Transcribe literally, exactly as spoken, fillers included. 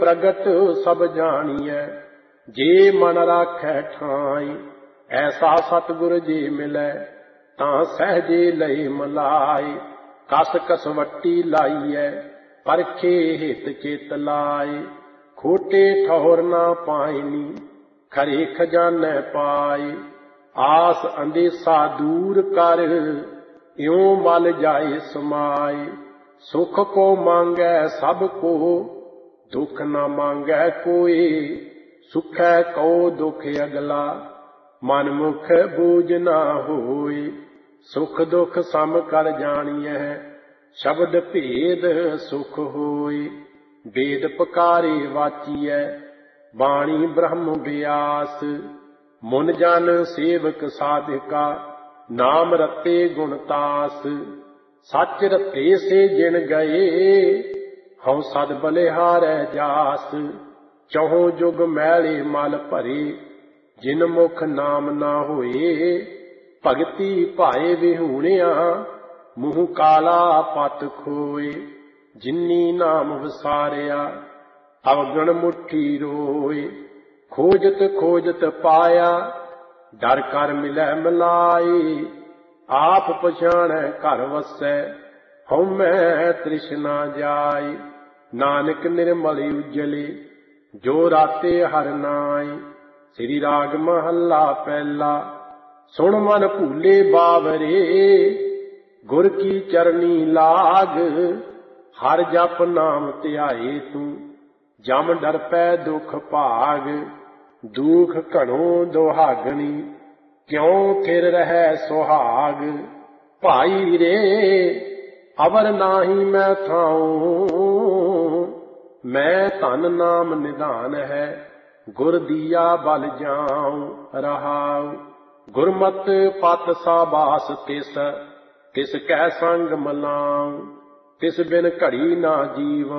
प्रगट सब जानिए जे मन राखै ठाई। ऐसा सतगुर जी मिलै तां सहजे लई मलाई। कस कसवट्टी लाइए परखे हित चित लाए। खोटे ठौर ना पाइनी खरे खजाने पाए। आस अंदेसा दूर कर इਉਂ मल जाए समाए। सुख को मांगै सब को दुख न मांगै कोई। सुखै कहो दुख अगला मन मुख बूझ ना होए। सुख दुख सम कर जानिए शब्द भेद सुख होए। वेद पकारे वाचिए बाणी ब्रह्म व्यास। मुन जन सेवक साधिका नाम रते गुणतास। सच रते से जिन गए हऊँ सद बलिहारै जास। चौं जुग मैले मल भरे जिन मुख नाम ना होए। भगति भाए विहूणिया मूँह काला पत खोए। जिन्नी नाम विसारिया अवगण मुट्ठी रोए। खोजत खोजत पाया डर कर मिलै मिलाए। आप पछाणै घर वसै हਉਮੈ तृष्णा जाए। नानक निर्मल उजले जो राते हर नाए। श्री राग महला पहला। सुन मन भूले बावरे गुर की चरनी लाग। हर जप नाम ध्याए तू जम डर पै दुख भाग। दुख घणो दुहागनी क्यों फिर रहै सुहाग। भाई रे अवर नाही मैं थाऊं मैं धन नाम निधान है। गुर दिया बल जाऊं रहाऊ। गुरमत पत साबास तिस तिस कै संग मलाऊं। तिस बिन घड़ी ना जीव